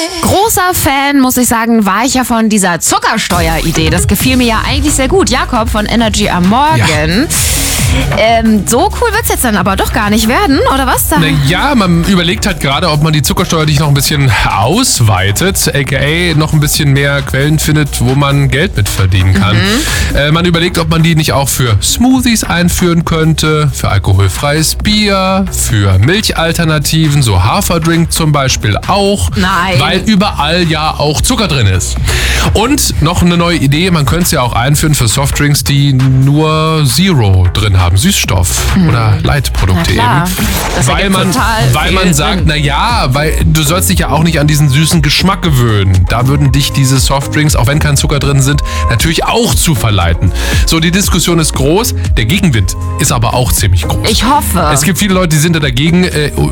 Großer Fan, muss ich sagen, war ich ja von dieser Zuckersteuer-Idee. Das gefiel mir ja eigentlich sehr gut. Jakob von Energy am Morgen. Ja. So cool wird's jetzt dann aber doch gar nicht werden, oder was? Ja, man überlegt halt gerade, ob man die Zuckersteuer nicht noch ein bisschen ausweitet, aka noch ein bisschen mehr Quellen findet, wo man Geld mit verdienen kann. Man überlegt, ob man die nicht auch für Smoothies einführen könnte, für alkoholfreies Bier, für Milchalternativen, so Haferdrink zum Beispiel auch. Nein. Weil überall ja auch Zucker drin ist. Und noch eine neue Idee, man könnte es ja auch einführen für Softdrinks, die nur Zero drin haben, Süßstoff oder Leitprodukte eben. Weil man sagt, weil du sollst dich ja auch nicht an diesen süßen Geschmack gewöhnen. Da würden dich diese Softdrinks, auch wenn kein Zucker drin sind, natürlich auch zu verleiten. So, die Diskussion ist groß, der Gegenwind ist aber auch ziemlich groß. Ich hoffe. Es gibt viele Leute, die sind da dagegen.